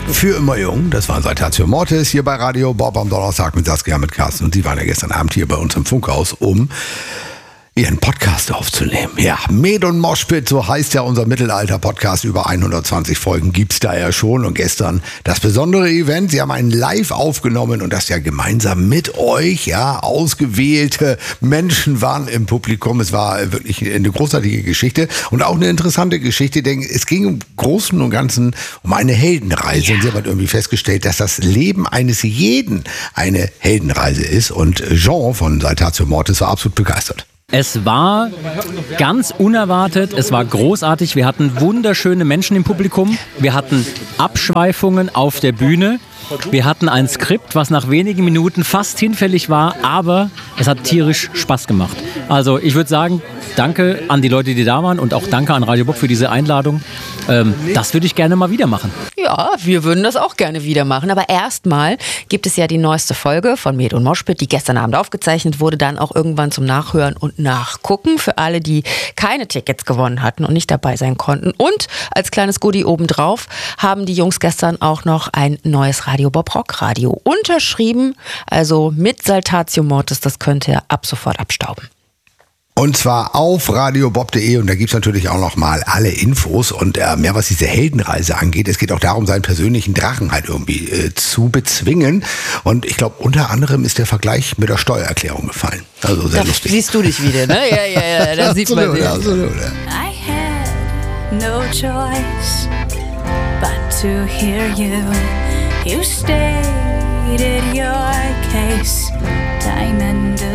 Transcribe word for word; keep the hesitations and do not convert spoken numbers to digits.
Für immer jung, das war Saltatio Mortis hier bei Radio Bob am Donnerstag mit Saskia, mit Carsten. Und sie waren ja gestern Abend hier bei uns im Funkhaus, um ihren Podcast aufzunehmen. Ja, Med und Moshpit, so heißt ja unser Mittelalter-Podcast. Über hundertzwanzig Folgen gibt's da ja schon. Und gestern das besondere Event. Sie haben einen Live aufgenommen und das ja gemeinsam mit euch. Ja, ausgewählte Menschen waren im Publikum. Es war wirklich eine großartige Geschichte und auch eine interessante Geschichte, denn es ging im Großen und Ganzen um eine Heldenreise. Ja. Und sie haben irgendwie festgestellt, dass das Leben eines jeden eine Heldenreise ist. Und Jean von Saltatio Mortis war absolut begeistert. Es war ganz unerwartet, es war großartig. Wir hatten wunderschöne Menschen im Publikum. Wir hatten Abschweifungen auf der Bühne. Wir hatten ein Skript, was nach wenigen Minuten fast hinfällig war, aber es hat tierisch Spaß gemacht. Also ich würde sagen, danke an die Leute, die da waren und auch danke an Radio Bob für diese Einladung. Ähm, das würde ich gerne mal wieder machen. Ja, wir würden das auch gerne wieder machen. Aber erstmal gibt es ja die neueste Folge von Med und Moshpit, die gestern Abend aufgezeichnet wurde, dann auch irgendwann zum Nachhören und Nachgucken für alle, die keine Tickets gewonnen hatten und nicht dabei sein konnten. Und als kleines Goodie obendrauf haben die Jungs gestern auch noch ein neues Radio Bob Rock Radio unterschrieben. Also mit Saltatio Mortis, das könnt ihr ab sofort abstauben. Und zwar auf radiobob punkt de und da gibt's natürlich auch noch mal alle Infos und äh, mehr, was diese Heldenreise angeht. Es geht auch darum, seinen persönlichen Drachen halt irgendwie äh, zu bezwingen. Und ich glaube, unter anderem ist der Vergleich mit der Steuererklärung gefallen. Also sehr da lustig. Siehst du dich wieder, ne? Ja, ja, ja, da sieht man dich. Absolut, ja. I had no choice but to hear you. You stated your case time and